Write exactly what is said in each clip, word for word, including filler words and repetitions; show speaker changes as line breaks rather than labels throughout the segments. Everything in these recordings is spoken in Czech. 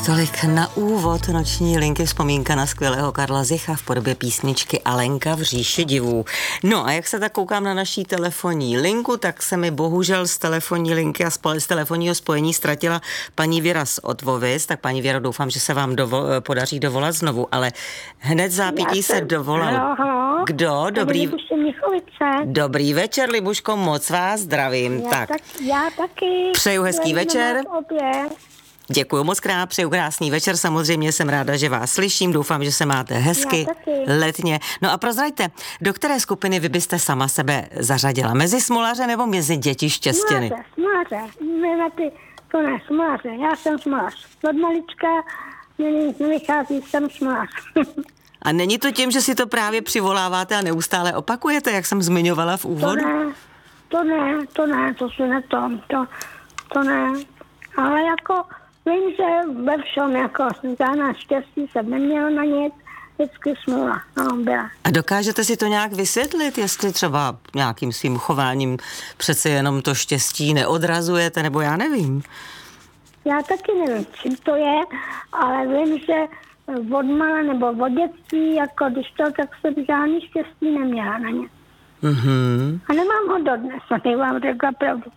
tolik na úvod noční linky, vzpomínka na skvělého Karla Zicha v podobě písničky Alenka v říši divů. No a jak se tak koukám na naší telefonní linku, tak se mi bohužel z telefonní linky a z telefonního spojení ztratila paní Věra z Otvovic. Tak paní Věro, doufám, že se vám dovo- podaří dovolat znovu, ale hned zápětí se dovolal. Kdo? Dobrý, dobrý večer, Libuško, moc vás zdravím.
Já
tak.
tak, já taky.
Přeju hezký večer. Děkuji moc krát, přeju krásný večer, samozřejmě jsem ráda, že vás slyším, doufám, že se máte hezky, letně. No a prozraďte, do které skupiny vy byste sama sebe zařadila? Mezi smolaře nebo mezi děti štěstěny?
Smolaře, smolaře, ne, ty, to ne, smolaře, já jsem smolař. Od malička nevychází, jsem smolař.
A není to tím, že si to právě přivoláváte a neustále opakujete, jak jsem zmiňovala v úvodu?
To ne, to ne, to ne, to si ne to, to, to ne, ale jako vím, že ve všem, jako žádná štěstí jsem neměla na nic, vždycky smůla, no, byla.
A dokážete si to nějak vysvětlit, jestli třeba nějakým svým chováním přece jenom to štěstí neodrazujete, nebo já nevím?
Já taky nevím, čím to je, ale vím, že od mala nebo od dětství, jako když to, tak jsem žádný štěstí neměla na ně.
Mm-hmm.
A nemám ho dodnes, a vám řekla pravdu.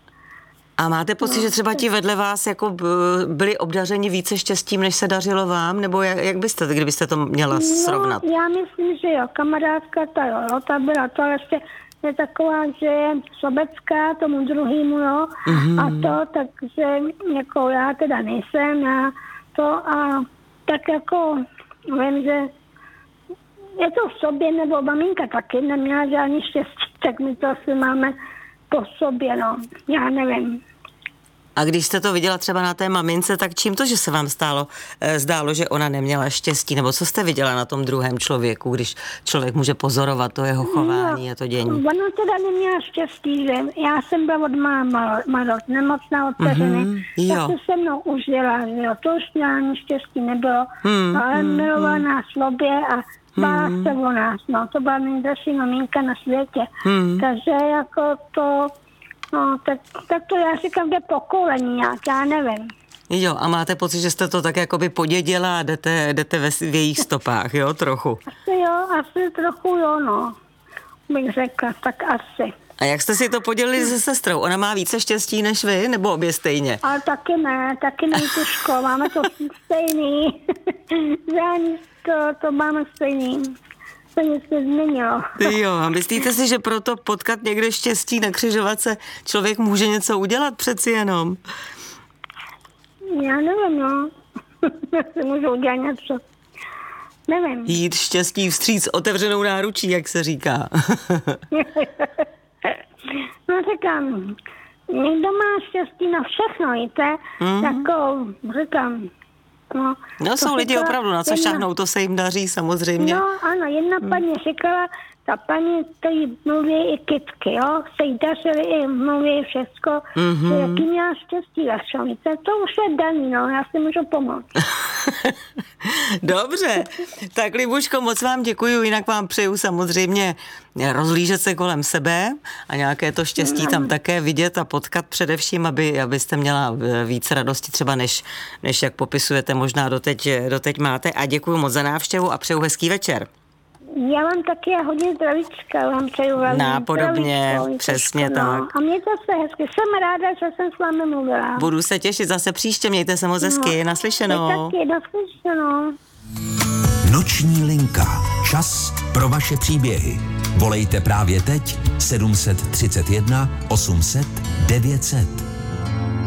A máte pocit, no, že třeba ti vedle vás jako byli obdařeni více štěstím, než se dařilo vám? Nebo jak, jak byste, kdybyste to měla srovnat?
No, já myslím, že jo, kamarádka ta jo, jo ta byla to, ale ještě je taková, že je sobecká tomu druhýmu, jo, mm-hmm. a to, takže jako já teda nejsem, já to a tak jako vím, že je to v sobě, nebo maminka taky neměla žádný štěstí, tak my to asi máme po sobě, no, já nevím.
A když jste to viděla třeba na té mamince, tak čím to, že se vám stálo, e, zdálo, že ona neměla štěstí? Nebo co jste viděla na tom druhém člověku, když člověk může pozorovat to jeho chování no, a to dění?
Ona teda neměla štěstí, že já jsem byla od máma, máma nemocná od peřiny, mm-hmm, tak se se mnou užila, že jo, to už žádný štěstí nebylo, mm, ale mm, milovala mm. nás v sobě a bála mm. se o nás, no, to byla nejdražší maminka na světě, mm. takže jako to... No, tak, tak to já říkám, jde pokolení nějak, já nevím.
Jo, a máte pocit, že jste to tak jakoby podědila a jdete, jdete ve, v jejich stopách, jo, trochu?
Asi jo, asi trochu jo, no, bych řekla, tak asi.
A jak jste si to podělili se sestrou? Ona má více štěstí než vy, nebo obě stejně?
Ale taky ne, taky nejtěžko, máme to stejný, to, to máme stejný. To nic nezměnilo.
Jo, a myslíte si, že proto potkat někde štěstí na křižovatce člověk může něco udělat přeci jenom?
Já nevím, no. Si můžu udělat něco. Nevím.
Jít štěstí vstříc otevřenou náručí, jak se říká.
No říkám, někdo má štěstí na všechno, víte? Mm-hmm. Jako říkám, No,
no jsou lidi
říkala,
opravdu, na co jedna... šáhnou, to se jim daří samozřejmě.
No ano, jedna hmm. paní říkala, ta paní, to jí mluví i kytky, jo, se jí dařily i mluví všecko, mm-hmm. jaký měla štěstí a všem, to už je daný, no, já si můžu pomoct.
Dobře, tak Libuško, moc vám děkuju, jinak vám přeju samozřejmě rozlížet se kolem sebe a nějaké to štěstí mm. tam také vidět a potkat především, aby, abyste měla víc radosti třeba, než, než jak popisujete, možná doteď, doteď máte. A děkuju moc za návštěvu a přeju hezký večer.
Já vám taky hodně zdravíčka, vám přeju velmi
nápodobně, zdravíčko, přesně no. tak.
A mějte se hezky, jsem ráda, že jsem s vámi mluvila.
Budu se těšit zase příště, mějte se moc hezky, no. naslyšenou.
Taky, naslyšenou.
Noční linka, čas pro vaše příběhy. Volejte právě teď sedm set třicet jedna osm set devět set.